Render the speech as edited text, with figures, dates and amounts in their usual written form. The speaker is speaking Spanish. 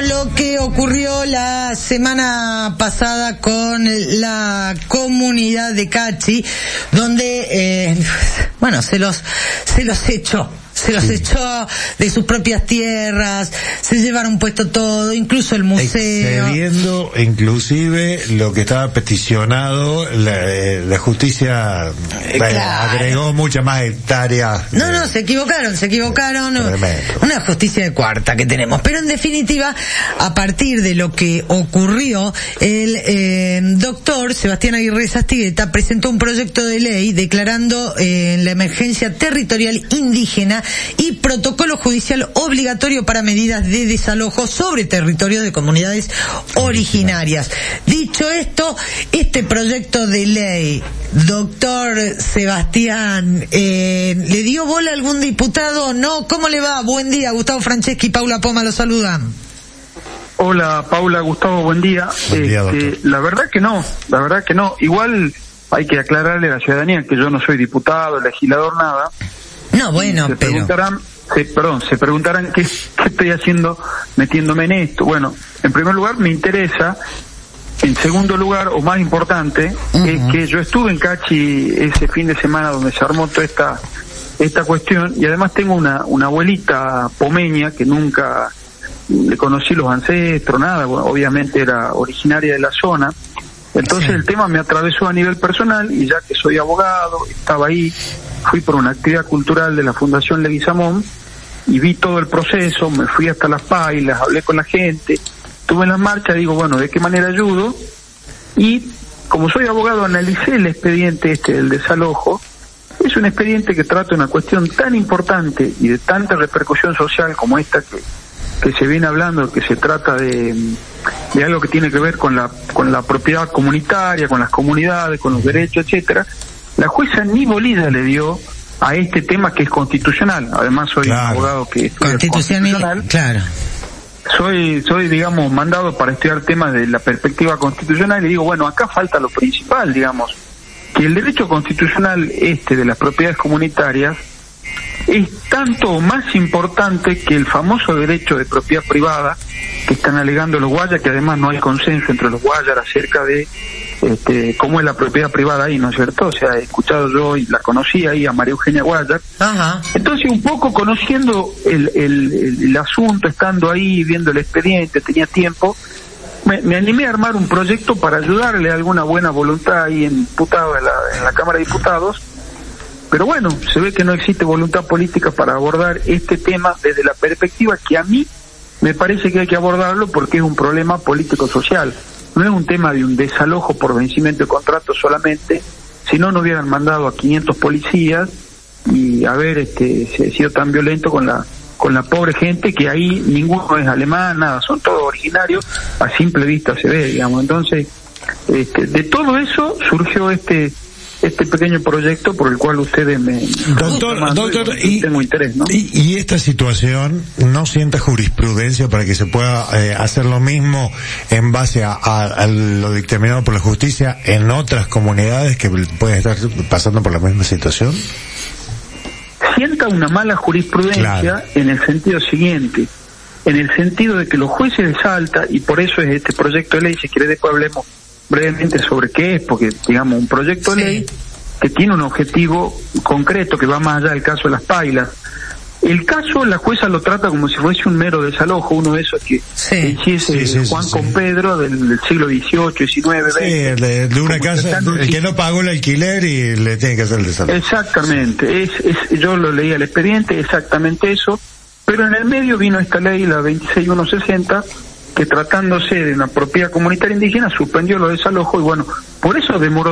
lo que ocurrió la semana pasada con la comunidad de Cachi, donde, se los echó de sus propias tierras, se llevaron puesto todo, incluso el museo. Excediendo inclusive lo que estaba peticionado, la justicia agregó muchas más hectáreas. No, se equivocaron. Una justicia de cuarta que tenemos. Pero en definitiva, a partir de lo que ocurrió, el doctor Sebastián Aguirre Sastigueta presentó un proyecto de ley declarando la emergencia territorial indígena y protocolo judicial obligatorio para medidas de desalojo sobre territorios de comunidades originarias. Dicho esto, este proyecto de ley, doctor Sebastián, ¿le dio bola a algún diputado? No, ¿cómo le va? Buen día, Gustavo Franceschi, Paula Poma lo saludan. Hola Paula, Gustavo, buen día. La verdad que no. Igual hay que aclararle a la ciudadanía que yo no soy diputado, legislador, nada. No, bueno, se preguntarán qué estoy haciendo metiéndome en esto. Bueno, en primer lugar me interesa. En segundo lugar, o más importante, es que yo estuve en Cachi ese fin de semana donde se armó toda esta cuestión, y además tengo una abuelita pomeña que nunca le conocí los ancestros, nada, bueno, obviamente era originaria de la zona. Entonces el tema me atravesó a nivel personal, y ya que soy abogado, estaba ahí, fui por una actividad cultural de la Fundación Leguizamón y vi todo el proceso, me fui hasta Las Pailas, hablé con la gente, estuve en la marcha, digo, bueno, ¿de qué manera ayudo? Y como soy abogado, analicé el expediente del desalojo. Es un expediente que trata una cuestión tan importante y de tanta repercusión social como esta que se viene hablando, que se trata de algo que tiene que ver con la propiedad comunitaria, con las comunidades, con los derechos, etcétera. La jueza ni bolilla le dio a este tema que es constitucional. Además soy un abogado que estudia constitucional. Claro. Soy, digamos, mandado para estudiar temas de la perspectiva constitucional, y digo, bueno, acá falta lo principal, digamos, que el derecho constitucional de las propiedades comunitarias es tanto o más importante que el famoso derecho de propiedad privada que están alegando los guayas, que además no hay consenso entre los guayas acerca de cómo es la propiedad privada ahí, ¿no es cierto? O sea, he escuchado yo y la conocí ahí a María Eugenia Guayar. Ajá. Entonces, un poco conociendo el asunto, estando ahí, viendo el expediente, tenía tiempo, me animé a armar un proyecto para ayudarle a alguna buena voluntad ahí en la Cámara de Diputados. Pero bueno, se ve que no existe voluntad política para abordar este tema desde la perspectiva que a mí me parece que hay que abordarlo, porque es un problema político-social. No es un tema de un desalojo por vencimiento de contrato solamente, si no hubieran mandado a 500 policías y haber sido tan violento con la pobre gente, que ahí ninguno es alemán, nada, son todos originarios, a simple vista se ve, digamos. Entonces, de todo eso surgió este pequeño proyecto por el cual ustedes Doctor, tengo interés, ¿no? Y esta situación no sienta jurisprudencia para que se pueda hacer lo mismo en base a lo dictaminado por la justicia en otras comunidades que pueden estar pasando por la misma situación. Sienta una mala jurisprudencia, en el sentido siguiente, en el sentido de que los jueces de Salta, y por eso es este proyecto de ley, si quiere después hablemos brevemente sobre qué es, porque digamos un proyecto de ley que tiene un objetivo concreto que va más allá del caso de Las Pailas. El caso, la jueza lo trata como si fuese un mero desalojo, uno de esos que hiciese Juan con Pedro del siglo XVIII, XIX, XX. De una casa, el que no pagó el alquiler y le tiene que hacer el desalojo. Exactamente, yo lo leí al expediente, exactamente eso, pero en el medio vino esta ley, la 26160, que tratándose de una propiedad comunitaria indígena suspendió los desalojos, y bueno, por eso demoró